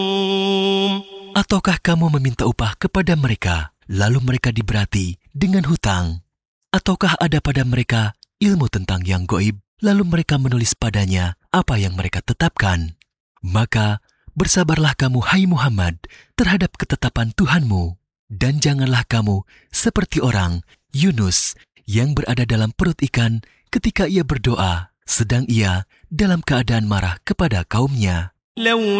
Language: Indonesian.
Ataukah kamu meminta upah kepada mereka, lalu mereka diberati dengan hutang? Ataukah ada pada mereka ilmu tentang yang gaib, lalu mereka menulis padanya apa yang mereka tetapkan? Maka bersabarlah kamu, hai Muhammad, terhadap ketetapan Tuhanmu, dan janganlah kamu seperti orang Yunus yang berada dalam perut ikan ketika ia berdoa, sedang ia dalam keadaan marah kepada kaumnya.